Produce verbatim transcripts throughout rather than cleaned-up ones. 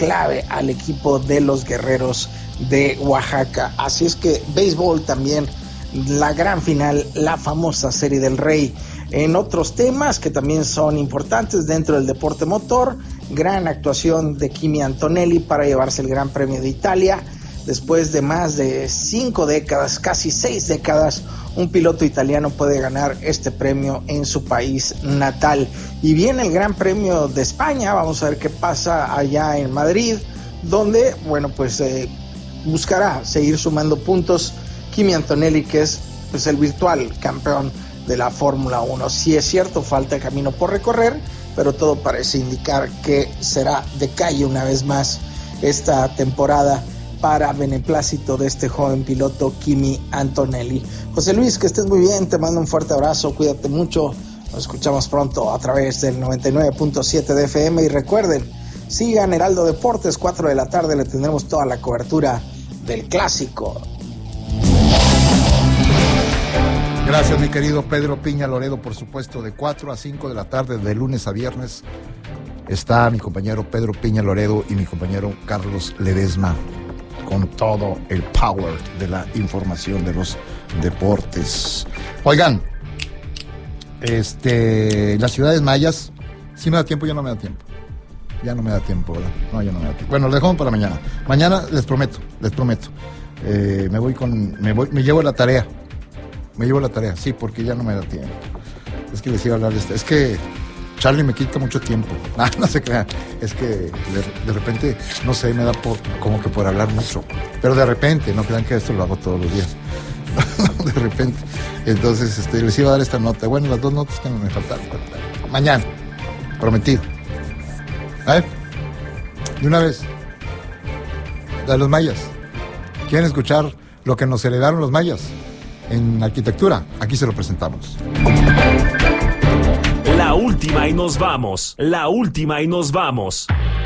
clave al equipo de los Guerreros de Oaxaca. Así es que béisbol también, la gran final, la famosa Serie del Rey. En otros temas que también son importantes dentro del deporte motor, gran actuación de Kimi Antonelli para llevarse el Gran Premio de Italia. Después de más de cinco décadas, casi seis décadas, un piloto italiano puede ganar este premio en su país natal. Y viene el Gran Premio de España, vamos a ver qué pasa allá en Madrid, donde, bueno, pues eh, buscará seguir sumando puntos Kimi Antonelli, que es pues el virtual campeón de la Fórmula uno. Sí es cierto, falta camino por recorrer, pero todo parece indicar que será de calle una vez más esta temporada para beneplácito de este joven piloto Kimi Antonelli. José Luis, que estés muy bien, te mando un fuerte abrazo, cuídate mucho, nos escuchamos pronto a través del noventa y nueve punto siete de F M y recuerden, sigan Heraldo Deportes, cuatro de la tarde le tendremos toda la cobertura del Clásico. Gracias, mi querido Pedro Piña Loredo, por supuesto, de cuatro a cinco de la tarde, de lunes a viernes, está mi compañero Pedro Piña Loredo y mi compañero Carlos Ledesma, con todo el power de la información de los deportes. Oigan, este, las ciudades mayas, si me da tiempo, ya no me da tiempo. Ya no me da tiempo, ¿verdad? No, ya no me da tiempo. Bueno, lo dejamos para mañana. Mañana les prometo, les prometo. Eh, me voy con, me voy, me llevo la tarea. Me llevo la tarea, sí, porque ya no me da tiempo. Es que les iba a hablar de esto. Es que Charlie me quita mucho tiempo. Ah, no se crean. Es que de, de repente, no sé, me da por, como que por hablar mucho. Pero de repente, no crean que esto lo hago todos los días. De repente. Entonces, este, les iba a dar esta nota. Bueno, las dos notas que me faltaron. Mañana. Prometido. ¿Eh? De una vez. De los mayas. ¿Quieren escuchar lo que nos heredaron los mayas en arquitectura? Aquí se lo presentamos. La última y nos vamos. La última y nos vamos.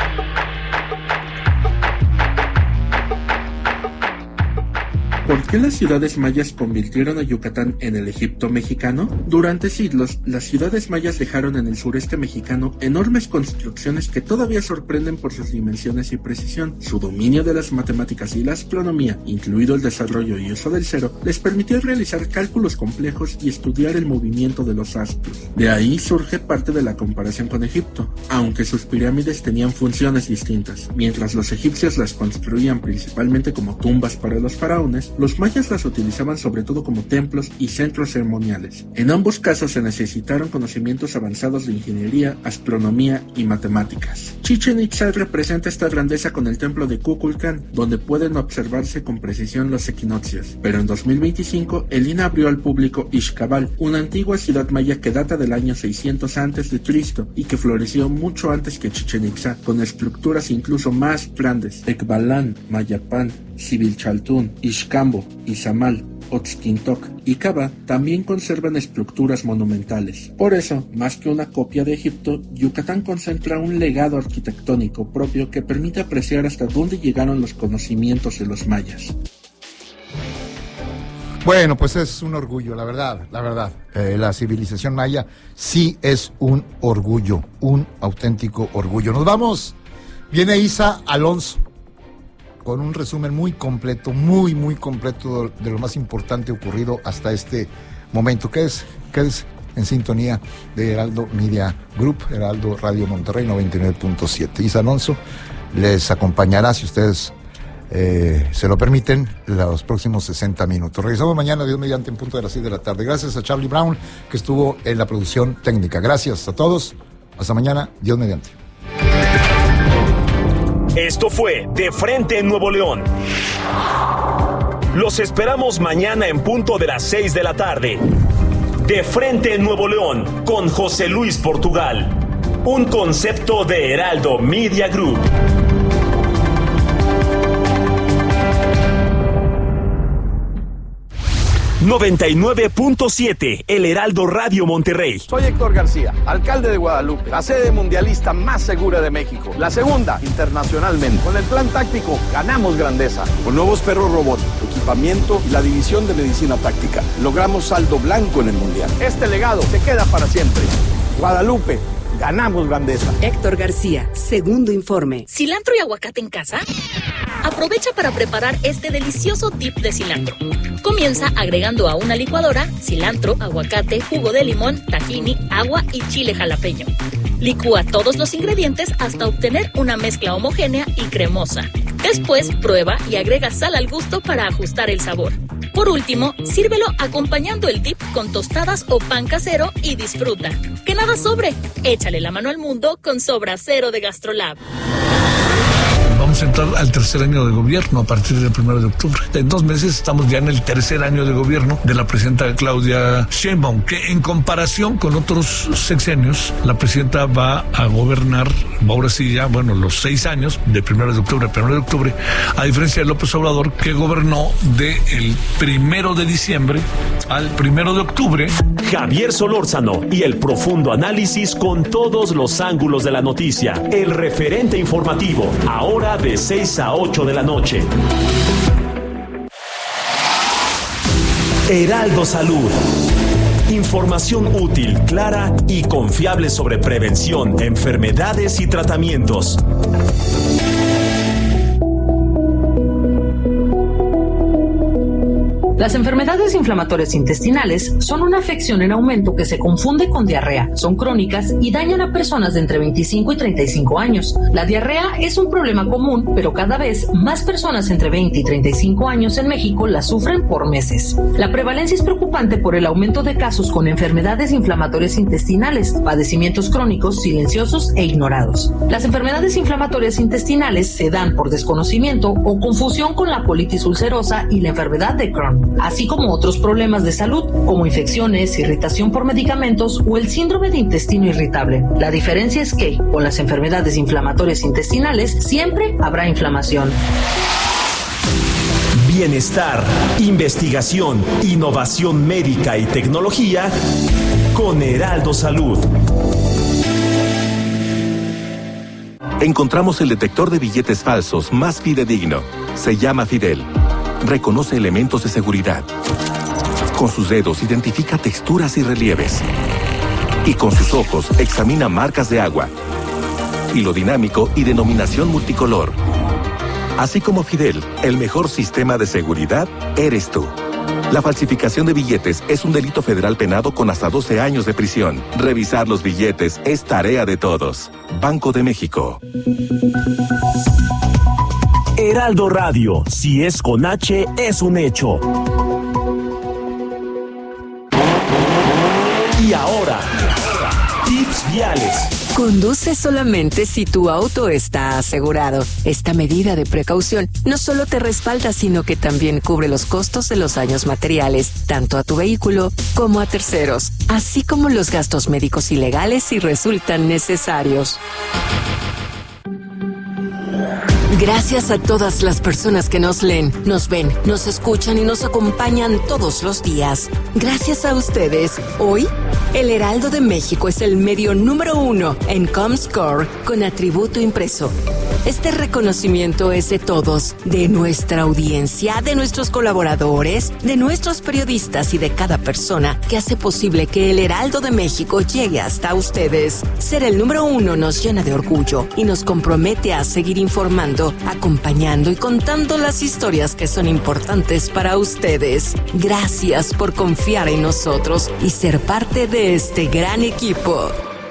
¿Por qué las ciudades mayas convirtieron a Yucatán en el Egipto mexicano? Durante siglos, las ciudades mayas dejaron en el sureste mexicano enormes construcciones que todavía sorprenden por sus dimensiones y precisión. Su dominio de las matemáticas y la astronomía, incluido el desarrollo y uso del cero, les permitió realizar cálculos complejos y estudiar el movimiento de los astros. De ahí surge parte de la comparación con Egipto, aunque sus pirámides tenían funciones distintas. Mientras los egipcios las construían principalmente como tumbas para los faraones, los mayas las utilizaban sobre todo como templos y centros ceremoniales. En ambos casos se necesitaron conocimientos avanzados de ingeniería, astronomía y matemáticas. Chichén Itzá representa esta grandeza con el templo de Kukulcán, donde pueden observarse con precisión los equinoccios. Pero en dos mil veinticinco, el I N A abrió al público Ixcabal, una antigua ciudad maya que data del año seiscientos antes de Cristo y que floreció mucho antes que Chichén Itzá, con estructuras incluso más grandes. Tecbalán, Mayapán, Sibilchaltún, Ixcambo, Izamal, Otzquintoc y Caba también conservan estructuras monumentales. Por eso, más que una copia de Egipto, Yucatán concentra un legado arquitectónico propio que permite apreciar hasta dónde llegaron los conocimientos de los mayas. Bueno, pues es un orgullo, la verdad, la verdad. Eh, la civilización maya sí es un orgullo, un auténtico orgullo. Nos vamos. Viene Isa Alonso con un resumen muy completo, muy, muy completo de lo más importante ocurrido hasta este momento. ¿Qué es? ¿Qué es? En sintonía de Heraldo Media Group, Heraldo Radio Monterrey noventa y nueve punto siete. Isa Alonso les acompañará, si ustedes eh, se lo permiten, los próximos sesenta minutos. Regresamos mañana, Dios mediante, en punto de las seis de la tarde. Gracias a Charlie Brown, que estuvo en la producción técnica. Gracias a todos. Hasta mañana, Dios mediante. Esto fue De Frente en Nuevo León. Los esperamos mañana en punto de las seis de la tarde. De Frente en Nuevo León, con José Luis Portugal. Un concepto de Heraldo Media Group. noventa y nueve punto siete, El Heraldo Radio Monterrey. Soy Héctor García, alcalde de Guadalupe, la sede mundialista más segura de México, la segunda internacionalmente. Con el plan táctico ganamos grandeza. Con nuevos perros robot, equipamiento y la división de medicina táctica, logramos saldo blanco en el mundial. Este legado se queda para siempre. Guadalupe, ganamos grandeza. Héctor García, segundo informe. ¿Cilantro y aguacate en casa? Aprovecha para preparar este delicioso dip de cilantro. Comienza agregando a una licuadora cilantro, aguacate, jugo de limón, tahini, agua y chile jalapeño. Licúa todos los ingredientes hasta obtener una mezcla homogénea y cremosa. Después, prueba y agrega sal al gusto para ajustar el sabor. Por último, sírvelo acompañando el dip con tostadas o pan casero y disfruta. ¡Que nada sobre! Échale la mano al mundo con Sobra Cero de GastroLab. Vamos a entrar al tercer año de gobierno a partir del primero de octubre. En dos meses estamos ya en el tercer año de gobierno de la presidenta Claudia Sheinbaum, que en comparación con otros sexenios, la presidenta va a gobernar, ahora sí ya, bueno, los seis años, de primero de octubre a primero de octubre, a diferencia de López Obrador, que gobernó de el primero de diciembre al primero de octubre. Javier Solórzano y el profundo análisis con todos los ángulos de la noticia. El referente informativo, ahora de seis a ocho de la noche. Heraldo Salud. Información útil, clara y confiable sobre prevención, enfermedades y tratamientos. Las enfermedades inflamatorias intestinales son una afección en aumento que se confunde con diarrea. Son crónicas y dañan a personas de entre veinticinco y treinta y cinco años. La diarrea es un problema común, pero cada vez más personas entre veinte y treinta y cinco años en México la sufren por meses. La prevalencia es preocupante por el aumento de casos con enfermedades inflamatorias intestinales, padecimientos crónicos, silenciosos e ignorados. Las enfermedades inflamatorias intestinales se dan por desconocimiento o confusión con la colitis ulcerosa y la enfermedad de Crohn, así como otros problemas de salud, como infecciones, irritación por medicamentos o el síndrome de intestino irritable. La diferencia es que, con las enfermedades inflamatorias intestinales, siempre habrá inflamación. Bienestar, investigación, innovación médica y tecnología con Heraldo Salud. Encontramos el detector de billetes falsos más fidedigno. Se llama Fidel. Reconoce elementos de seguridad. Con sus dedos identifica texturas y relieves. Y con sus ojos examina marcas de agua, hilo dinámico y denominación multicolor. Así como Fidel, el mejor sistema de seguridad eres tú. La falsificación de billetes es un delito federal penado con hasta doce años de prisión. Revisar los billetes es tarea de todos. Banco de México. Heraldo Radio, si es con H, es un hecho. Y ahora, tips viales. Conduce solamente si tu auto está asegurado. Esta medida de precaución no solo te respalda, sino que también cubre los costos de los daños materiales, tanto a tu vehículo como a terceros, así como los gastos médicos y legales si resultan necesarios. Gracias a todas las personas que nos leen, nos ven, nos escuchan y nos acompañan todos los días. Gracias a ustedes, hoy, el Heraldo de México es el medio número uno en Comscore con atributo impreso. Este reconocimiento es de todos, de nuestra audiencia, de nuestros colaboradores, de nuestros periodistas y de cada persona que hace posible que el Heraldo de México llegue hasta ustedes. Ser el número uno nos llena de orgullo y nos compromete a seguir informando, acompañando y contando las historias que son importantes para ustedes. Gracias por confiar en nosotros y ser parte de este gran equipo.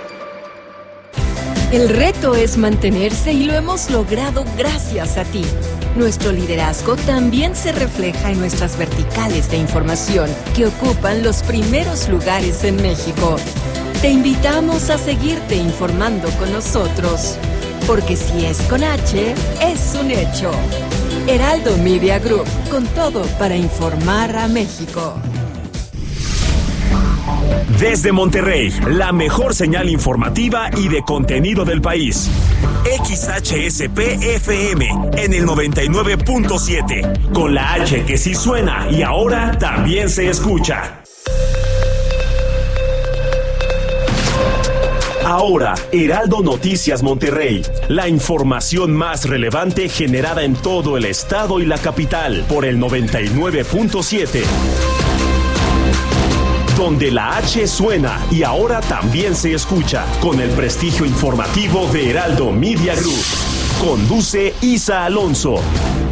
El reto es mantenerse y lo hemos logrado gracias a ti. Nuestro liderazgo también se refleja en nuestras verticales de información que ocupan los primeros lugares en México. Te invitamos a seguirte informando con nosotros, porque si es con H, es un hecho. Heraldo Media Group, con todo para informar a México. Desde Monterrey, la mejor señal informativa y de contenido del país. X H S P F M en el noventa y nueve punto siete. Con la H que sí suena y ahora también se escucha. Ahora, Heraldo Noticias Monterrey. La información más relevante generada en todo el estado y la capital por el noventa y nueve punto siete. donde la H suena y ahora también se escucha, con el prestigio informativo de Heraldo Media Group. Conduce Isa Alonso.